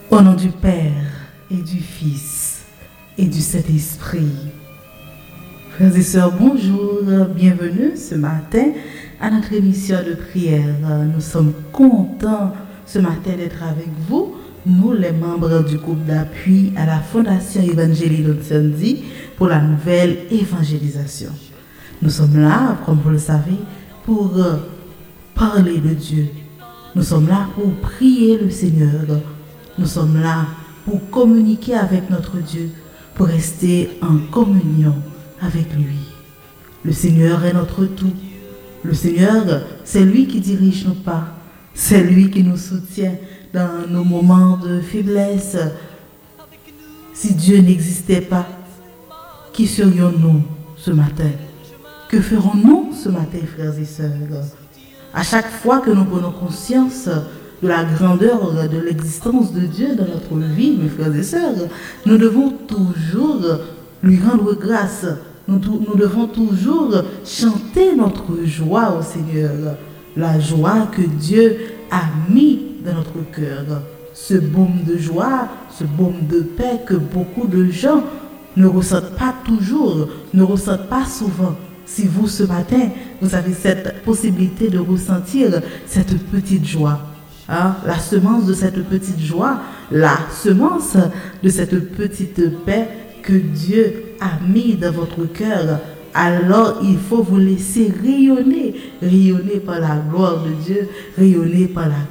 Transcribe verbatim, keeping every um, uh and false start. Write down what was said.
Au nom du Père et du Fils et du Saint-Esprit. Frères et sœurs, bonjour, bienvenue ce matin à notre émission de prière. Nous sommes contents ce matin d'être avec vous, nous les membres du groupe d'appui à la Fondation Evangelii Lotsendi pour la nouvelle évangélisation. Nous sommes là, comme vous le savez, pour parler de Dieu. Nous sommes là pour prier le Seigneur. Nous sommes là pour communiquer avec notre Dieu, pour rester en communion avec lui. Le Seigneur est notre tout. Le Seigneur, c'est lui qui dirige nos pas. C'est lui qui nous soutient dans nos moments de faiblesse. Si Dieu n'existait pas, qui serions-nous ce matin? Que ferons-nous ce matin, frères et sœurs? À chaque fois que nous prenons conscience de la grandeur de l'existence de Dieu dans notre vie, mes frères et sœurs, nous devons toujours lui rendre grâce. Nous, nous devons toujours chanter notre joie au Seigneur. La joie que Dieu a mis dans notre cœur. Ce baume de joie, ce baume de paix que beaucoup de gens ne ressentent pas toujours, ne ressentent pas souvent. Si vous, ce matin, vous avez cette possibilité de ressentir cette petite joie, hein, la semence de cette petite joie, la semence de cette petite paix que Dieu a mis dans votre cœur, alors il faut vous laisser rayonner, rayonner par la gloire de Dieu, rayonner par la